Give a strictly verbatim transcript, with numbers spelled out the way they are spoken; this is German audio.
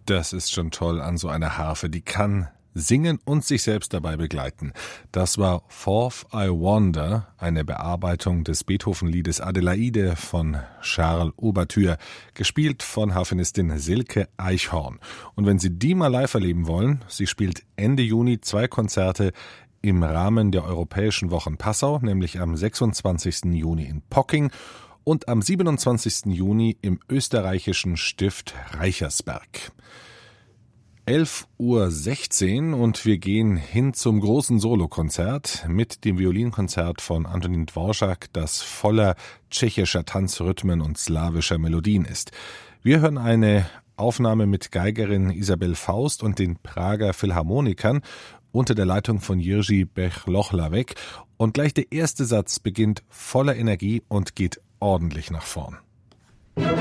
Das ist schon toll an so einer Harfe. Die kann singen und sich selbst dabei begleiten. Das war Forth I Wander, eine Bearbeitung des Beethoven-Liedes Adelaide von Charles Ouverture, gespielt von Harfenistin Silke Eichhorn. Und wenn Sie die mal live erleben wollen, sie spielt Ende Juni zwei Konzerte im Rahmen der Europäischen Wochen Passau, nämlich am sechsundzwanzigsten Juni in Pocking und am siebenundzwanzigsten Juni im österreichischen Stift Reichersberg. elf Uhr sechzehn und wir gehen hin zum großen Solokonzert mit dem Violinkonzert von Antonín Dvořák, das voller tschechischer Tanzrhythmen und slawischer Melodien ist. Wir hören eine Aufnahme mit Geigerin Isabel Faust und den Prager Philharmonikern unter der Leitung von Jiří Bech-Lochlavek, und gleich der erste Satz beginnt voller Energie und geht ordentlich nach vorn.